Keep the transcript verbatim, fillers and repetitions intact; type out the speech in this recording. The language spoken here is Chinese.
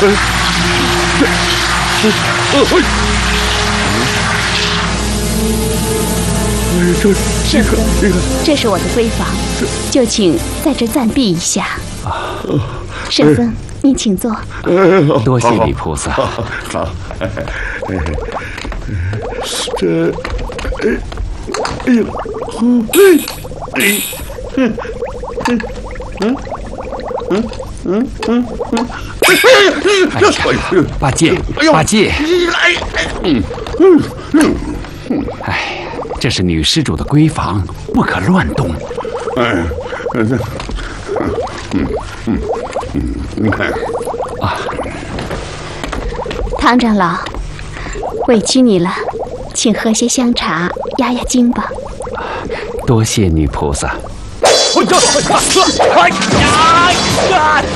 圣僧，这是我的闺房，就请在这暂避一下。圣僧，您请坐。 多谢李菩萨。 好，这，哎，哎呦，哎，嗯，嗯，嗯，嗯，嗯，嗯，嗯。 哎呀，八戒，八戒， 嗯嗯嗯， 哎呀，这是女施主的闺房，不可乱动。 哎，嗯嗯嗯嗯，你看啊， 唐长老，委屈你了，请喝些香茶压压惊吧。 多谢女菩萨。